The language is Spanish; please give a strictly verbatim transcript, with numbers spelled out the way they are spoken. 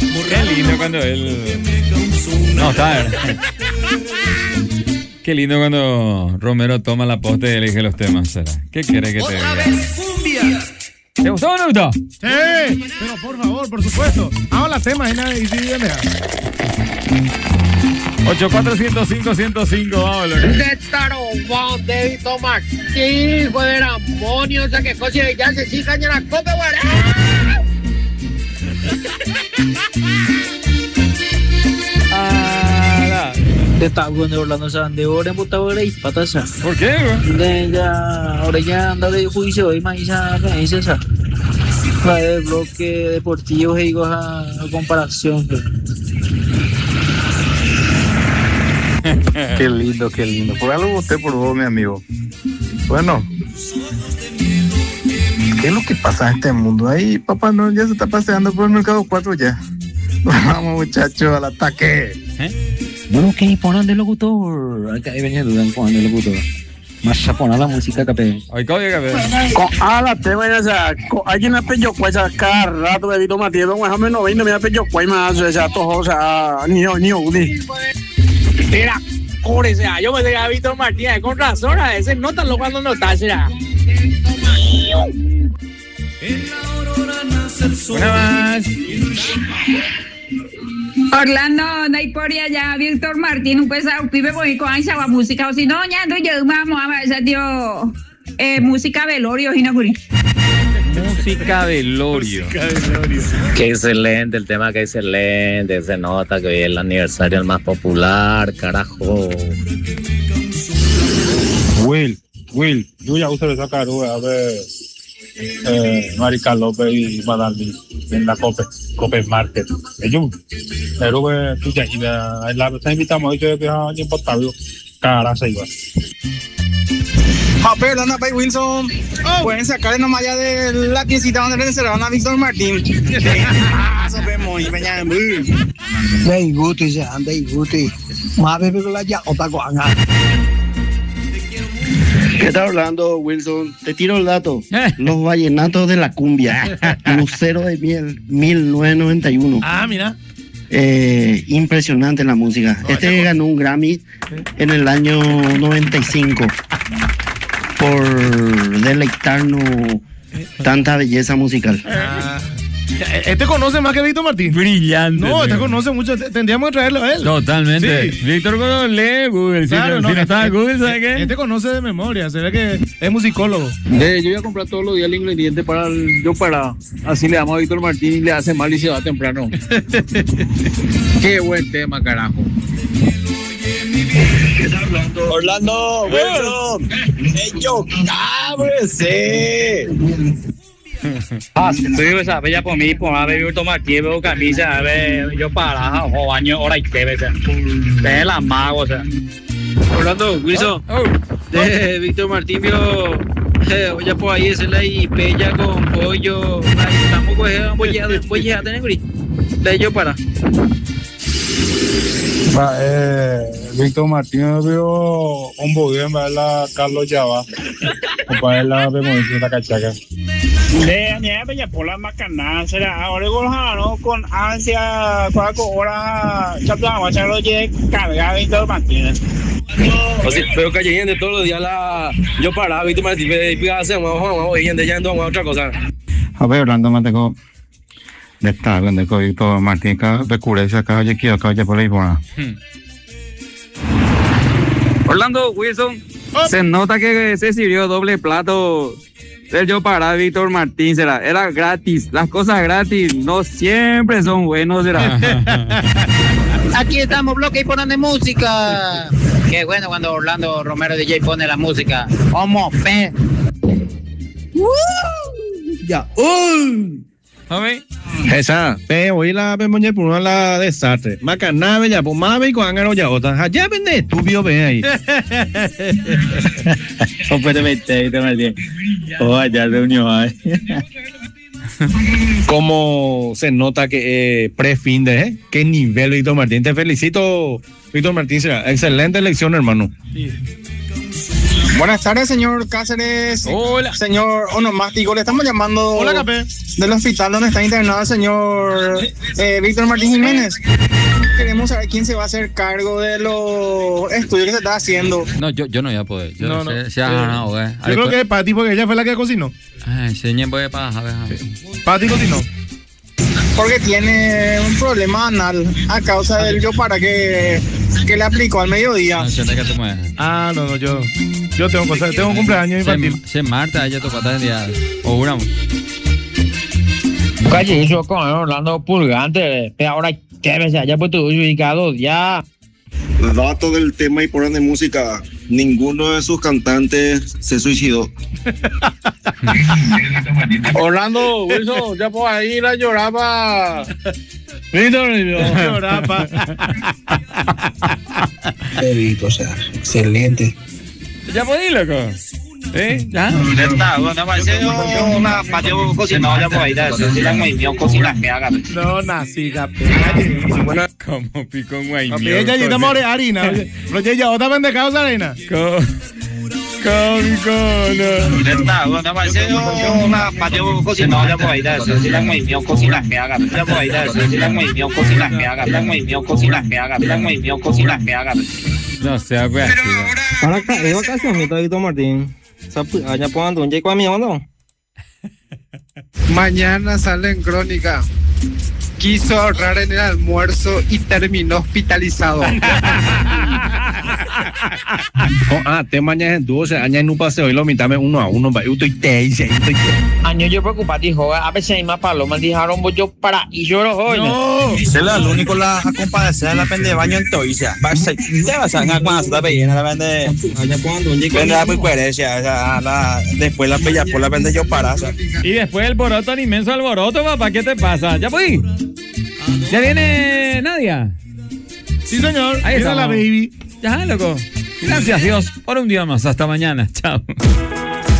Qué lindo cuando él... No, está bien. Qué lindo cuando Romero toma la posta y elige los temas, ¿será? ¿Qué quiere que te diga? ¿Te gustó o no gustó? Sí, pero por favor, por supuesto. Ahora las temas y nada, y sí, ocho cuatro cero cinco cero cinco, vámonos. De Tarobón, de Vito Martín, hijo del amonio, o sea que cosa de ya se chica en la copa, guará. Ah, de Tabú de Orlando San de Ora en Botavera y Patasa. ¿por qué? De ya, ahora ya anda de juicio y más esa esa la de bloque deportivo y digo a comparación. Qué lindo, qué lindo. Por algo voté por vos, mi amigo. Bueno, ¿qué es lo que pasa en este mundo? Ahí Papá Noel ya se está paseando por el mercado cuatro ya. Vamos, muchachos, al ataque. ¿Eh? Bueno, que ponen de locutor. Acá venía dudando ponen de locutor. Más a poner la música capé. Ay, ¿cómo llega capé? Con ala te voy a hacer. Alguien me pelló pues a cada rato de Vito Matías. Don Juan no vino me pelló pues más o sea todo o sea ni ni uni. Mira, core, sea, yo me decía a Víctor Martínez, con razón, a veces notan lo cuando no está, será. Una más. Orlando, no hay por allá, Víctor Martín, un pesado, pibe bonito con esa música, o si no, ya no, yo vamos a ver ese tío, eh, música velorio, y no, Música velorio. Música velorio. Qué excelente, el tema que excelente, se nota que hoy es el aniversario el más popular, carajo. Will, Will, yo ya usted le saca a ver eh, Marica López y Madalí en la Cope, Cope Market. Ellos, pero que tú ya ibas, la vez invitamos a que no importa, cara se iba. Jape, Orlando Pay Wilson, oh. Pueden sacarle nomás ya de la piecita donde le encerraron a Víctor Martín. Sabemos, y venía en Bull. Dey guti ya, dey guti. Más bebé con la ya otra guanga. ¿Qué tal, Orlando Wilson? Te tiro el dato. Los vallenatos de la cumbia. Lucero de Miel, mil novecientos noventa y uno. Ah, mira. Eh, impresionante la música. No, este ya... ganó un Grammy en el año noventa y cinco por deleitarnos tanta belleza musical. Ah. Este conoce más que Víctor Martín. Brillante. No, este conoce mucho. Tendríamos que traerlo a él. Totalmente. Sí. Víctor Gómez lee Google. Claro, si no, no, si no estaba este, Google, ¿sabe qué? Este conoce de memoria. Se ve que es musicólogo. Eh, yo voy a comprar todos los días el ingrediente para el yo para. Así le damos a Víctor Martín y le hace mal y se va temprano. Qué buen tema, carajo. Orlando, Wilson, ellos cábrese. Ah, soy esa bella por mí, por haber Víctor Martín, veo camisa, a ver, yo para, o baño, hora y que, ¿verdad? De la mago, o sea. Orlando, Wilson, oh, oh, de oh. Víctor Martín vio, eh, ya por ahí es la y pella con pollo, estamos cogiendo bollada, bollada, tenés gris, de ellos para. Va, eh, Víctor Martínez vio un bodío en la Carlos Java. Para la vemos en la cachaca. De añade bella por la macana, será ahora gojano con ansia, para que ahora chapamos a charlo de carga Víctor Martínez. O sea, pero que lleguen de todos los días la yo para Víctor Martínez y hacemos vamos y de ya no vamos a otra cosa. A ver, Orlando Mateco. De estar cuando Víctor Martín acá de cureza acá yo quiero acá ya por ahí por. Orlando Wilson, oh. Se nota que se sirvió doble plato del yo para Víctor Martín, será, era gratis, las cosas gratis no siempre son buenos, será. Aquí estamos, bloque y ponen de música. Qué bueno cuando Orlando Romero D J pone la música. Homo pe. Uh, ya. Uh. Okay. Esa, pe, hoy la vemos por una la desastre. Macanave ya, pues más ve con angaro ya otra. Ya vende estúpido, ve ahí. Completamente, Martín. Oh, ya reunió ahí. Como se nota que eh, pre-fin de, ¿eh? Qué nivel, Víctor Martín. Te felicito, Víctor Martín. Será excelente elección, hermano. Sí. Buenas tardes, señor Cáceres. Hola. Señor Onomástico, le estamos llamando Hola, Capé. del hospital donde está internado el señor eh, Víctor Martín Jiménez. Queremos saber quién se va a hacer cargo de los estudios que se está haciendo. No, yo, yo no voy a poder. Yo No, no, no. sé. Se ha ganado, güey. Yo creo que es Pati porque ella fue la que cocinó. Ay, señor, voy a pagar, a ver. Pati cocinó. Porque tiene un problema anal a causa del yo para que, que le aplicó al mediodía. No, yo no que te mueves. Ah, no, no, yo, yo tengo cosas, tengo un cumpleaños infantil. Se, se Marta, ella tu pata de día. O juramos. Calle, eso con Orlando Pulgante. Pero ahora, ¿qué ves? Ya pues tu ubicado, ya. Dato del tema y por de música. Ninguno de sus cantantes se suicidó. Orlando, Wilson, ya puedo ir a llorar para... Víctor, llorar para... Perito, o sea, excelente. Ya puedo ir, loco. ¿Eh? ¿Ya? Está, bueno, parece una patio cocinado ya por ahí, si la guaymio cocina que haga. No, nací, capé. Bueno, como pico en guay. Papi, ella ya estamos de harina. Pero ya otra pendeja de arena. Con Está, bueno, parece una patio cocinado ya por ahí, si la guaymio cocina que haga. Ya por ahí, si la guaymio cocina que haga. La guaymio cocina que haga. La guaymio cocina que haga. No sé, güey. Para acá, de vacaciones, Víctor Martín. Allá cuando un llego a mi no. Mañana sale en Crónica. Quiso ahorrar en el almuerzo y terminó hospitalizado. Oh, ah, te mañana en doce años no paseo y lo mitame uno a uno, va. Yo estoy te dice, estoy Año yo preocupado, dijo, a veces hay más paloma, dijeron yo para y lloro hoy. No. Se la único la a compadecer la pende baño en toisa. Va se te vas a cuando está bellena la vende. Allá cuando un llego. Vende la coherencia, o sea, la después la bella por la vende yo para. Y después el boroto, el inmenso alboroto, papá, ¿qué te pasa? ¿Ya voy? ¿Ya viene Nadia? Sí, señor. Ahí está la baby. Ya, loco. Gracias, Dios, por un día más. Hasta mañana. Chao.